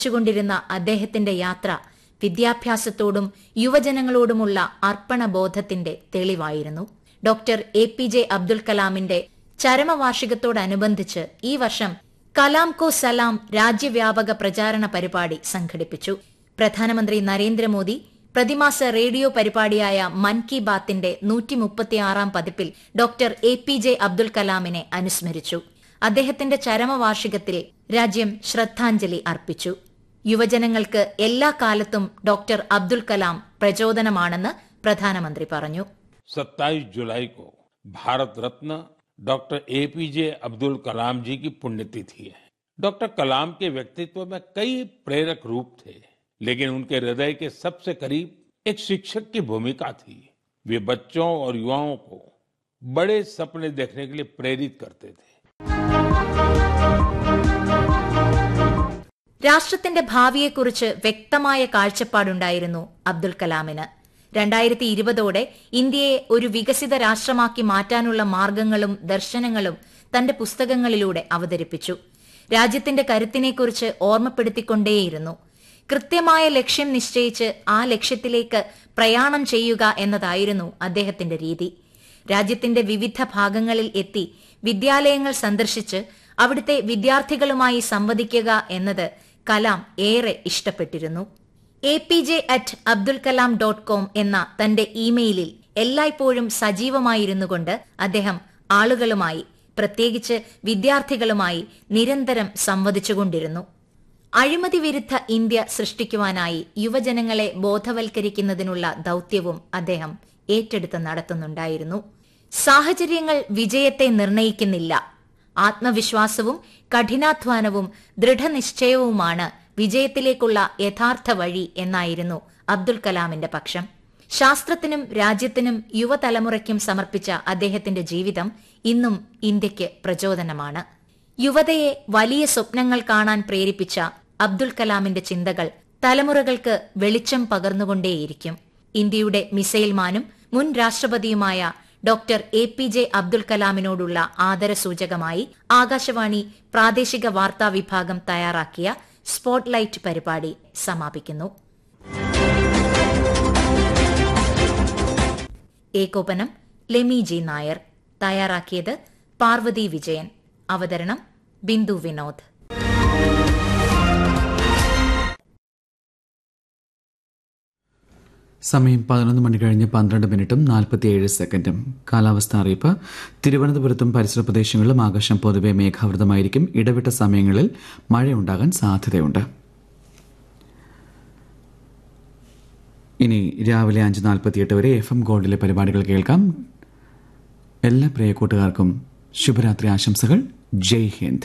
ുകൊണ്ടിരുന്ന അദ്ദേഹത്തിന്റെ യാത്ര വിദ്യാഭ്യാസത്തോടും യുവജനങ്ങളോടുമുള്ള അർപ്പണബോധത്തിന്റെ തെളിവായിരുന്നു. Doctor APJ Abdul കലാമിന്റെ ചരമവാർഷികത്തോടനുബന്ധിച്ച് ഈ വർഷം കലാം കോ സലാം രാജ്യവ്യാപക പ്രചാരണ പരിപാടി സംഘടിപ്പിച്ചു. പ്രധാനമന്ത്രി നരേന്ദ്രമോദി പ്രതിമാസ റേഡിയോ പരിപാടിയായ മൻ കി ബാത്തിന്റെ 136-ാം പതിപ്പിൽ ഡോക്ടർ APJ അബ്ദുൽ കലാമിനെ അനുസ്മരിച്ചു. അദ്ദേഹത്തിന്റെ ചരമവാർഷികത്തിൽ രാജ്യം ശ്രദ്ധാഞ്ജലി അർപ്പിച്ചു. യുവജനങ്ങൾക്ക് എല്ലാ കാലത്തും ഡോക്ടർ അബ്ദുൽ കലാം പ്രചോദനമാണെന്ന് പ്രധാനമന്ത്രി പറഞ്ഞു. 27 जुलाई को भारत रत्न डॉक्टर APJ अब्दुल कलाम जी की पुण्यतिथि है. डॉक्टर कलाम के व्यक्तित्व में कई प्रेरक रूप थे, लेकिन उनके हृदय के सबसे करीब एक शिक्षक की भूमिका थी. वे बच्चों और युवाओं को बड़े सपने देखने के लिए प्रेरित करते थे. രാഷ്ട്രത്തിന്റെ ഭാവിയെക്കുറിച്ച് വ്യക്തമായ കാഴ്ചപ്പാടുണ്ടായിരുന്നു അബ്ദുൽ കലാമിന്. 2020ഓടെ ഇന്ത്യയെ ഒരു വികസിത രാഷ്ട്രമാക്കി മാറ്റാനുള്ള മാർഗങ്ങളും ദർശനങ്ങളും തന്റെ പുസ്തകങ്ങളിലൂടെ അവതരിപ്പിച്ചു. രാജ്യത്തിന്റെ കരുത്തിനെക്കുറിച്ച് ഓർമ്മപ്പെടുത്തിക്കൊണ്ടേയിരുന്നു. കൃത്യമായ ലക്ഷ്യം നിശ്ചയിച്ച് ആ ലക്ഷ്യത്തിലേക്ക് പ്രയാണം ചെയ്യുക എന്നതായിരുന്നു അദ്ദേഹത്തിന്റെ രീതി. രാജ്യത്തിന്റെ വിവിധ ഭാഗങ്ങളിൽ എത്തി വിദ്യാലയങ്ങൾ സന്ദർശിച്ച് അവിടുത്തെ വിദ്യാർത്ഥികളുമായി സംവദിക്കുക എന്നത് കലാം ഏറെ ഇഷ്ടപ്പെട്ടിരുന്നു. apj@abdulkalam.com എന്ന തന്റെ ഇമെയിലിൽ എല്ലായ്പ്പോഴും സജീവമായിരുന്നുകൊണ്ട് അദ്ദേഹം ആളുകളുമായി, പ്രത്യേകിച്ച് വിദ്യാർത്ഥികളുമായി നിരന്തരം സംവദിച്ചുകൊണ്ടിരുന്നു. അഴിമതി വിരുദ്ധ ഇന്ത്യ സൃഷ്ടിക്കുവാനായി യുവജനങ്ങളെ ബോധവൽക്കരിക്കുന്നതിനുള്ള ദൌത്യവും അദ്ദേഹം ഏറ്റെടുത്ത് നടത്തുന്നുണ്ടായിരുന്നു. സാഹചര്യങ്ങൾ വിജയത്തെ നിർണയിക്കുന്നില്ല. ആത്മവിശ്വാസവും കഠിനാധ്വാനവും ദൃഢനിശ്ചയവുമാണ് വിജയത്തിലേക്കുള്ള യഥാർത്ഥ വഴി എന്നായിരുന്നു അബ്ദുൽ കലാമിന്റെ പക്ഷം. ശാസ്ത്രത്തിനും രാജ്യത്തിനും യുവതലമുറയ്ക്കും സമർപ്പിച്ച അദ്ദേഹത്തിന്റെ ജീവിതം ഇന്നും ഇന്ത്യയ്ക്ക് പ്രചോദനമാണ്. യുവതയെ വലിയ സ്വപ്നങ്ങൾ കാണാൻ പ്രേരിപ്പിച്ച അബ്ദുൽ കലാമിന്റെ ചിന്തകൾ തലമുറകൾക്ക് വെളിച്ചം പകർന്നുകൊണ്ടേയിരിക്കും. ഇന്ത്യയുടെ മിസൈൽ മാനും മുൻ രാഷ്ട്രപതിയുമായ ഡോക്ടർ APJ അബ്ദുൽ കലാമിനോടുള്ള ആദരസൂചകമായി ആകാശവാണി പ്രാദേശിക വാർത്താ വിഭാഗം തയ്യാറാക്കിയ സ്പോട്ട്ലൈറ്റ് പരിപാടി സമാപിക്കുന്നു. ഏകോപനം ലെമി ജി നായർ. തയ്യാറാക്കിയത് പാർവതി വിജയൻ. അവതരണം ബിന്ദു വിനോദ്. സമയം 11 മണി കഴിഞ്ഞ് 12 മിനിറ്റും 47 സെക്കൻഡും. കാലാവസ്ഥ അറിയിപ്പ്. തിരുവനന്തപുരത്തും പരിസര പ്രദേശങ്ങളിലും ആകാശം പൊതുവെ മേഘാവൃതമായിരിക്കും. ഇടവിട്ട സമയങ്ങളിൽ മഴയുണ്ടാകാൻ സാധ്യതയുണ്ട്. ഇനി രാവിലെ 5:48 വരെ FM ഗോൾഡിലെ പരിപാടികൾ കേൾക്കാം. എല്ലാ പ്രിയ കൂട്ടുകാർക്കും ശുഭരാത്രി ആശംസകൾ. ജയ് Hind.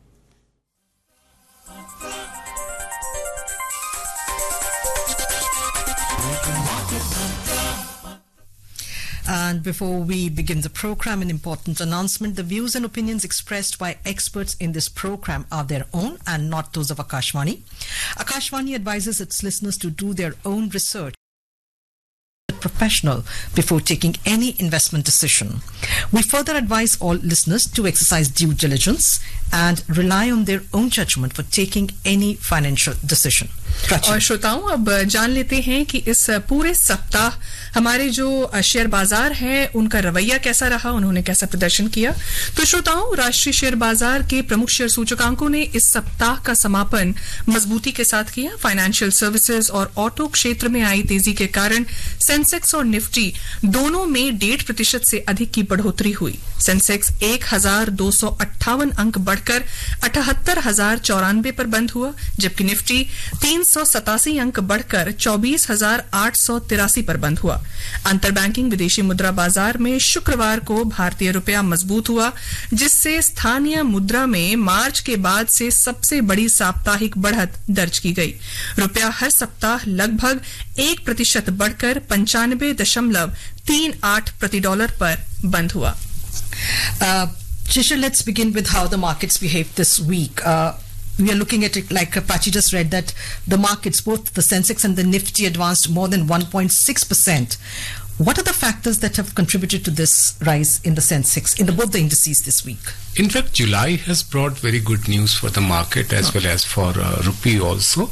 And before we begin the program, an important announcement. The views and opinions expressed by experts in this program are their own and not those of Akashvani. Akashvani advises its listeners to do their own research professional before taking any investment decision. We further advise all listeners to exercise due diligence and rely on their own judgment for taking any financial decision. और श्रोताओं, अब जान लेते हैं कि इस पूरे सप्ताह हमारे जो शेयर बाजार हैं उनका रवैया कैसा रहा, उन्होंने कैसा प्रदर्शन किया. तो श्रोताओं, राष्ट्रीय शेयर बाजार के प्रमुख शेयर सूचकांकों ने इस सप्ताह का समापन मजबूती के साथ किया. फाइनेंशियल सर्विसेज और ऑटो क्षेत्र में आई तेजी के कारण सेंसेक्स और निफ्टी दोनों में 1.5% से अधिक की बढ़ोतरी हुई. सेंसेक्स 1258 अंक बढ़कर 78,094 पर बंद हुआ, जबकि निफ्टी 387 अंक बढ़कर 24,883 पर बंद हुआ. अंतर बैंकिंग विदेशी मुद्रा बाजार में शुक्रवार को भारतीय रुपया मजबूत हुआ, जिससे स्थानीय मुद्रा में मार्च के बाद से सबसे बड़ी साप्ताहिक बढ़त दर्ज की गई. रुपया हर सप्ताह लगभग 1% बढ़कर 95.38 प्रति डॉलर पर बंद हुआ. Shisha, let's begin with how the markets behaved this week. We are looking at it like Prachi just read that the markets, both the Sensex and the Nifty, advanced more than 1.6%, What are the factors that have contributed to this rise in the Sensex, in both the indices this week? In fact, July has brought very good news for the market as well as for rupee also.